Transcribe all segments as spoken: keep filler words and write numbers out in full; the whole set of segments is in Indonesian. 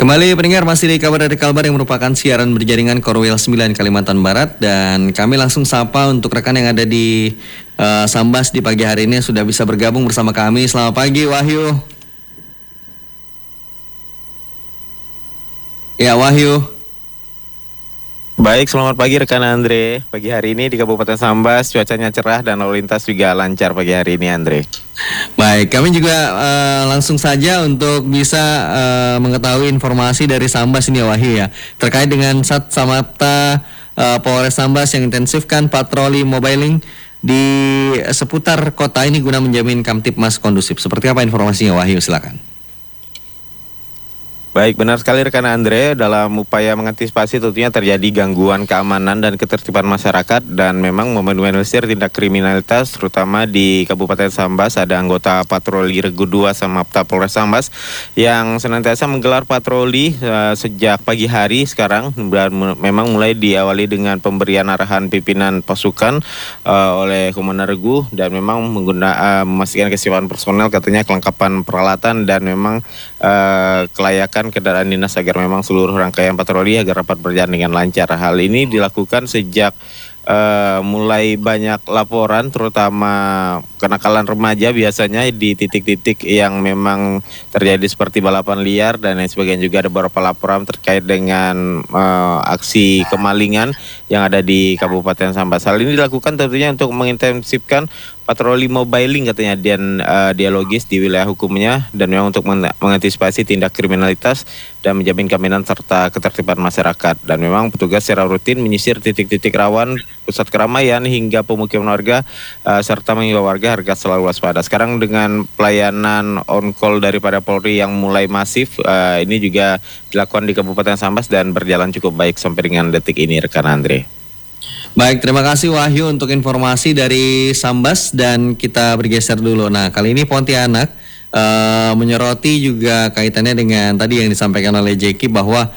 Kembali pendengar masih di Kabar dari Kalbar yang merupakan siaran berjaringan Korwil sembilan Kalimantan Barat, dan kami langsung sapa untuk rekan yang ada di uh, Sambas di pagi hari ini sudah bisa bergabung bersama kami. Selamat pagi Wahyu. Ya Wahyu. Baik, selamat pagi rekan Andre. Pagi hari ini di Kabupaten Sambas cuacanya cerah dan lalu lintas juga lancar pagi hari ini, Andre. Baik, kami juga uh, langsung saja untuk bisa uh, mengetahui informasi dari Sambas ini ya Wahyu ya, terkait dengan Sat Samapta uh, Polres Sambas yang intensifkan patroli mobiling di seputar kota ini guna menjamin Kamtipmas kondusif. Seperti apa informasinya Wahyu, silakan. Baik, benar sekali rekan Andre, dalam upaya mengantisipasi tentunya terjadi gangguan keamanan dan ketertiban masyarakat dan memang meminimalisir tindak kriminalitas terutama di Kabupaten Sambas. Ada anggota patroli Regu dua Samapta Polres Sambas yang senantiasa menggelar patroli uh, sejak pagi hari sekarang, dan memang mulai diawali dengan pemberian arahan pimpinan pasukan uh, oleh Komandan Regu, dan memang menggunakan uh, memastikan kesiapan personel, katanya kelengkapan peralatan dan memang uh, kelayakan kendaraan dinas agar memang seluruh rangkaian patroli agar dapat berjalan dengan lancar. Hal ini dilakukan sejak uh, mulai banyak laporan terutama kenakalan remaja biasanya di titik-titik yang memang terjadi seperti balapan liar dan lain sebagainya. Juga ada beberapa laporan terkait dengan uh, aksi kemalingan yang ada di Kabupaten Sambas. Hal ini dilakukan tentunya untuk mengintensifkan patroli mobiling, katanya, dan uh, dialogis di wilayah hukumnya, dan memang untuk mengantisipasi tindak kriminalitas dan menjamin keamanan serta ketertiban masyarakat. Dan memang petugas secara rutin menyisir titik-titik rawan, pusat keramaian hingga pemukiman warga, uh, serta mengimbau warga agar selalu waspada. Sekarang dengan pelayanan on call daripada Polri yang mulai masif, uh, ini juga dilakukan di Kabupaten Sambas dan berjalan cukup baik sampai dengan detik ini, rekan Andre. Baik, terima kasih Wahyu untuk informasi dari Sambas, dan kita bergeser dulu. Nah, kali ini Pontianak uh, menyoroti juga kaitannya dengan tadi yang disampaikan oleh Jeki bahwa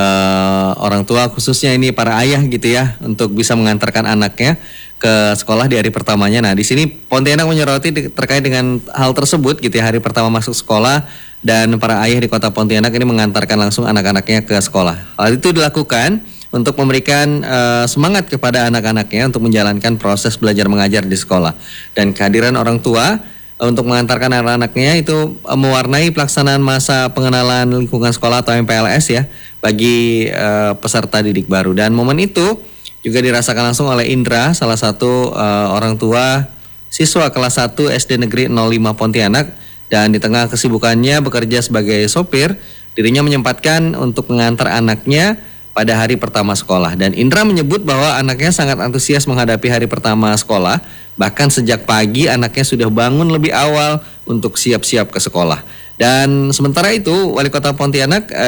uh, orang tua khususnya ini para ayah gitu ya, untuk bisa mengantarkan anaknya ke sekolah di hari pertamanya. Nah, di sini Pontianak menyoroti di, terkait dengan hal tersebut gitu ya, hari pertama masuk sekolah, dan para ayah di Kota Pontianak ini mengantarkan langsung anak-anaknya ke sekolah. Hal itu dilakukan untuk memberikan uh, semangat kepada anak-anaknya untuk menjalankan proses belajar mengajar di sekolah. Dan kehadiran orang tua uh, untuk mengantarkan anak-anaknya itu uh, mewarnai pelaksanaan masa pengenalan lingkungan sekolah atau M P L S ya, bagi uh, peserta didik baru. Dan momen itu juga dirasakan langsung oleh Indra, salah satu uh, orang tua siswa kelas satu S D Negeri nol lima Pontianak. Dan di tengah kesibukannya bekerja sebagai sopir, dirinya menyempatkan untuk mengantar anaknya pada hari pertama sekolah. Dan Indra menyebut bahwa anaknya sangat antusias menghadapi hari pertama sekolah. Bahkan sejak pagi anaknya sudah bangun lebih awal untuk siap-siap ke sekolah. Dan sementara itu Wali Kota Pontianak